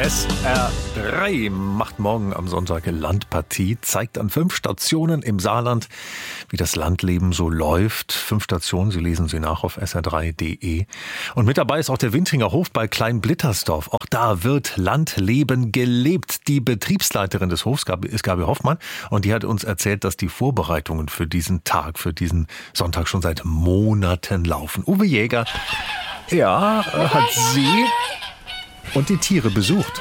SR3 macht morgen am Sonntag Landpartie, zeigt an 5 Stationen im Saarland, wie das Landleben so läuft. 5 Stationen, Sie lesen sie nach auf sr3.de. Und mit dabei ist auch der Wintringer Hof bei Klein-Blittersdorf. Auch da wird Landleben gelebt. Die Betriebsleiterin des Hofs ist Gabi Hoffmann und die hat uns erzählt, dass die Vorbereitungen für diesen Tag, für diesen Sonntag schon seit Monaten laufen. Uwe Jäger, hat sie und die Tiere besucht.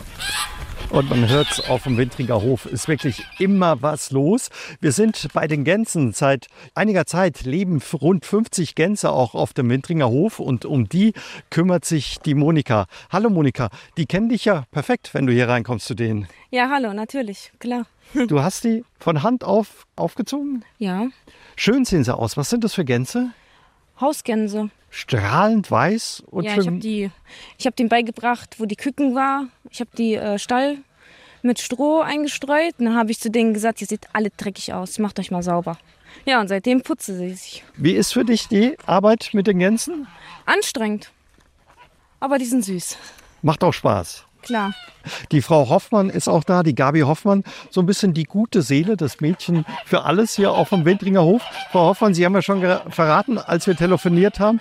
Und man hört es auf dem Wintringer Hof, ist wirklich immer was los. Wir sind bei den Gänsen. Seit einiger Zeit leben rund 50 Gänse auch auf dem Wintringer Hof und um die kümmert sich die Monika. Hallo Monika, die kennen dich ja perfekt, wenn du hier reinkommst zu denen. Ja, hallo, natürlich, klar. Du hast die von Hand aufgezogen? Ja. Schön sehen sie aus. Was sind das für Gänse? Hausgänse. Strahlend weiß und Ja, schön. ich hab denen beigebracht, wo die Küken war. Ich habe die Stall mit Stroh eingestreut. Und dann habe ich zu denen gesagt, ihr seht alle dreckig aus, macht euch mal sauber. Ja, und seitdem putze sie sich. Wie ist für dich die Arbeit mit den Gänsen? Anstrengend, aber die sind süß. Macht auch Spaß. Klar. Die Frau Hoffmann ist auch da, die Gabi Hoffmann, so ein bisschen die gute Seele, das Mädchen für alles hier auf dem Wintringer Hof. Frau Hoffmann, Sie haben ja schon verraten, als wir telefoniert haben,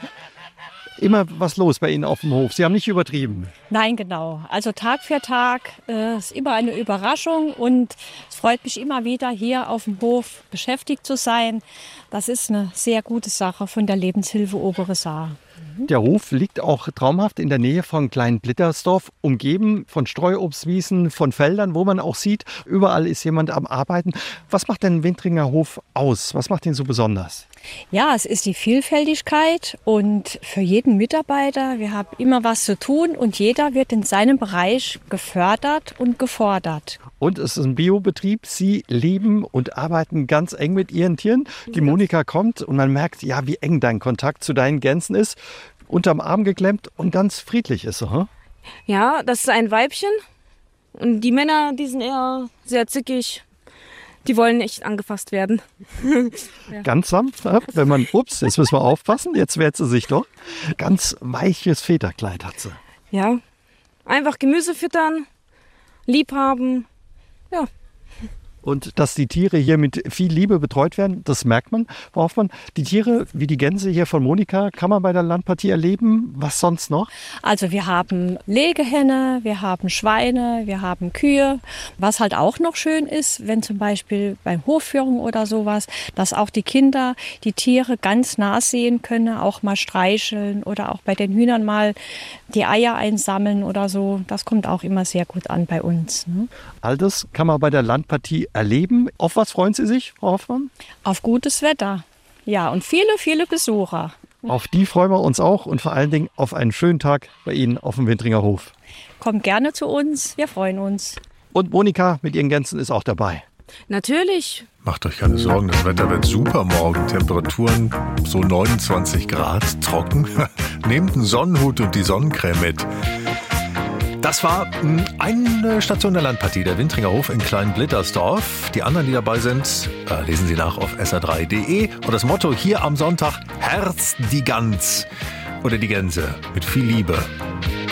immer was los bei Ihnen auf dem Hof. Sie haben nicht übertrieben. Nein, genau. Also Tag für Tag ist immer eine Überraschung und es freut mich immer wieder, hier auf dem Hof beschäftigt zu sein. Das ist eine sehr gute Sache von der Lebenshilfe Obere Saar. Der Hof liegt auch traumhaft in der Nähe von Klein-Blittersdorf, umgeben von Streuobstwiesen, von Feldern, wo man auch sieht, überall ist jemand am Arbeiten. Was macht denn Wintringer Hof aus? Was macht ihn so besonders? Ja, es ist die Vielfältigkeit und für jeden Mitarbeiter, wir haben immer was zu tun und jeder wird in seinem Bereich gefördert und gefordert. Und es ist ein Biobetrieb. Sie leben und arbeiten ganz eng mit Ihren Tieren. Die Monika kommt und man merkt, ja, wie eng dein Kontakt zu deinen Gänsen ist. Unterm Arm geklemmt und ganz friedlich ist sie. Hm? Ja, das ist ein Weibchen. Und die Männer, die sind eher sehr zickig. Die wollen nicht angefasst werden. Ja. Ganz sanft, wenn man, ups, jetzt müssen wir aufpassen, jetzt wehrt sie sich doch. Ganz weiches Federkleid hat sie. Ja, einfach Gemüse füttern, lieb haben, ja. Und dass die Tiere hier mit viel Liebe betreut werden, das merkt man. Frau Hoffmann, die Tiere wie die Gänse hier von Monika kann man bei der Landpartie erleben. Was sonst noch? Also wir haben Legehenne, wir haben Schweine, wir haben Kühe. Was halt auch noch schön ist, wenn zum Beispiel beim Hofführung oder sowas, dass auch die Kinder die Tiere ganz nah sehen können, auch mal streicheln oder auch bei den Hühnern mal die Eier einsammeln oder so. Das kommt auch immer sehr gut an bei uns. Ne? All das kann man bei der Landpartie erleben. Auf was freuen Sie sich, Frau Hoffmann? Auf gutes Wetter. Ja, und viele, viele Besucher. Auf die freuen wir uns auch und vor allen Dingen auf einen schönen Tag bei Ihnen auf dem Wintringer Hof. Kommt gerne zu uns, wir freuen uns. Und Monika mit ihren Gänsen ist auch dabei. Natürlich. Macht euch keine Sorgen, das Wetter wird super morgen. Temperaturen so 29 Grad, trocken. Nehmt einen Sonnenhut und die Sonnencreme mit. Das war eine Station der Landpartie, der Wintringer Hof in Klein-Blittersdorf. Die anderen, die dabei sind, lesen Sie nach auf sr3.de. Und das Motto hier am Sonntag, Herz die Gans oder die Gänse mit viel Liebe.